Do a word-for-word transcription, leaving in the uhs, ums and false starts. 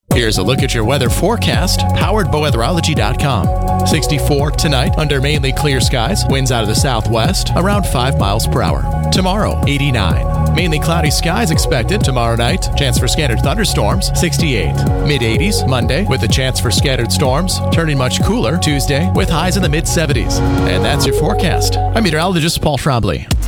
Here's a look at your weather forecast, powered by weatherology dot com. sixty-four tonight under mainly clear skies, winds out of the southwest, around five miles per hour. Tomorrow, eighty-nine. Mainly cloudy skies expected tomorrow night. Chance for scattered thunderstorms, sixty-eight. mid eighties Monday with a chance for scattered storms. Turning much cooler Tuesday with highs in the mid seventies. And that's your forecast. I'm meteorologist Paul Schraubly.